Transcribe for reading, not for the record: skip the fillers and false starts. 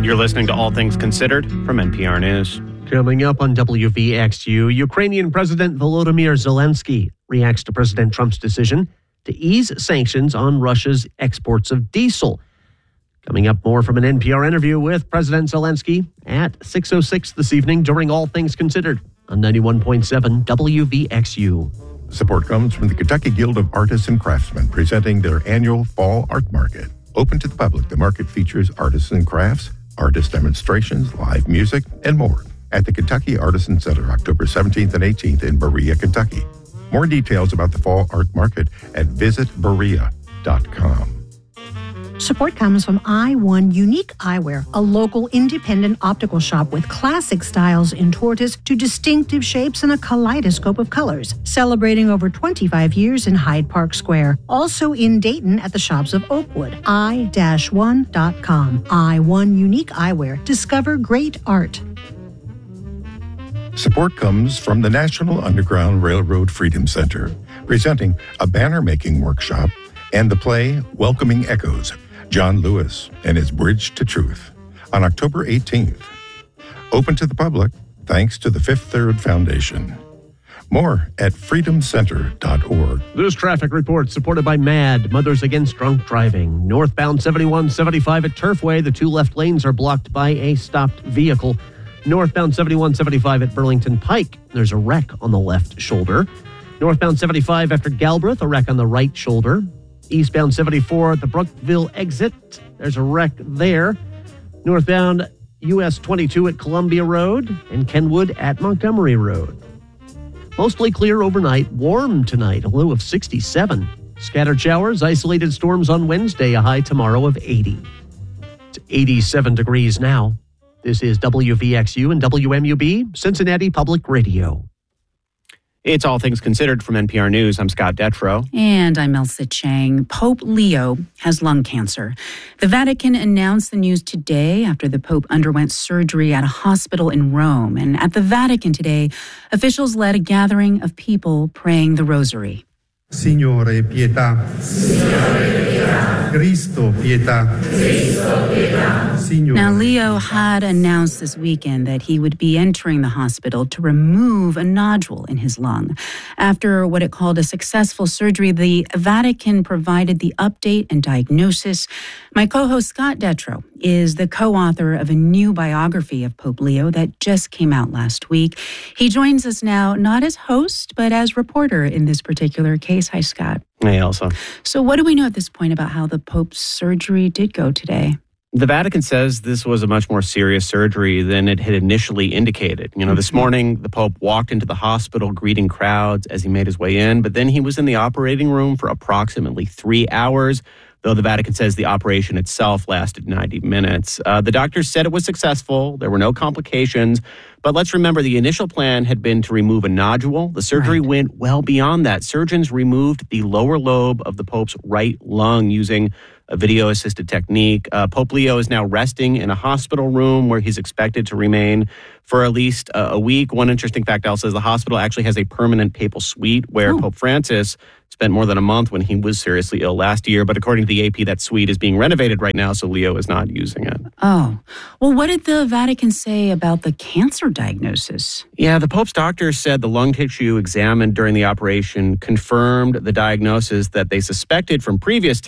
You're listening to All Things Considered from NPR News. Coming up on WVXU, Ukrainian President Volodymyr Zelensky reacts to President Trump's decision to ease sanctions on Russia's exports of diesel. Coming up, more from an NPR interview with President Zelensky at 6:06 this evening during All Things Considered on 91.7 WVXU. Support comes from the Kentucky Guild of Artists and Craftsmen, presenting their annual Fall Art Market. Open to the public, the market features artists and crafts, artist demonstrations, live music, and more at the Kentucky Artisan Center, October 17th and 18th in Berea, Kentucky. More details about the Fall Art Market at visitberea.com. Support comes from I1 Unique Eyewear, a local independent optical shop with classic styles in tortoise to distinctive shapes and a kaleidoscope of colors, celebrating over 25 years in Hyde Park Square. Also in Dayton at the shops of Oakwood. I-1.com. I1 Unique Eyewear. Discover great art. Support comes from the National Underground Railroad Freedom Center, presenting a banner-making workshop and the play Welcoming Echoes, John Lewis and his Bridge to Truth, on October 18th. Open to the public, thanks to the Fifth Third Foundation. More at freedomcenter.org. This traffic report supported by MAD, Mothers Against Drunk Driving. Northbound 7175 at Turfway, the two left lanes are blocked by a stopped vehicle. Northbound 7175 at Burlington Pike, there's a wreck on the left shoulder. Northbound 75 after Galbraith, a wreck on the right shoulder. Eastbound 74 at the Brookville exit, there's a wreck there. Northbound US 22 at Columbia Road and Kenwood at Montgomery Road. Mostly clear overnight, warm tonight, a low of 67. Scattered showers, isolated storms on Wednesday, a high tomorrow of 80. It's 87 degrees now. This is WVXU and WMUB, Cincinnati Public Radio. It's All Things Considered from NPR News. I'm Scott Detrow. And I'm Elsa Chang. Pope Leo has lung cancer. The Vatican announced the news today after the Pope underwent surgery at a hospital in Rome. And at the Vatican today, officials led a gathering of people praying the rosary. Signore, pietà. Signore, pietà. Cristo, pietà. Cristo, pietà. Signore. Now, Leo had announced this weekend that he would be entering the hospital to remove a nodule in his lung. After what it called a successful surgery, the Vatican provided the update and diagnosis. My co-host Scott Detrow is the co-author of a new biography of Pope Leo that just came out last week. He joins us now not as host, but as reporter in this particular case. Hi, Scott. Hey, Elsa. So what do we know at this point about how the Pope's surgery did go today? The Vatican says this was a much more serious surgery than it had initially indicated. This morning, the Pope walked into the hospital greeting crowds as he made his way in, but then he was in the operating room for approximately 3 hours, though the Vatican says the operation itself lasted 90 minutes. The doctors said it was successful. There were no complications. But let's remember, the initial plan had been to remove a nodule. The surgery went well beyond that. Surgeons removed the lower lobe of the Pope's right lung using a video-assisted technique. Pope Leo is now resting in a hospital room where he's expected to remain for at least a week. One interesting fact, Elsa, is the hospital actually has a permanent papal suite where Pope Francis spent more than a month when he was seriously ill last year. But according to the AP, that suite is being renovated right now, so Leo is not using it. Oh. Well, what did the Vatican say about the cancer diagnosis? Yeah, the Pope's doctors said the lung tissue examined during the operation confirmed the diagnosis that they suspected from previous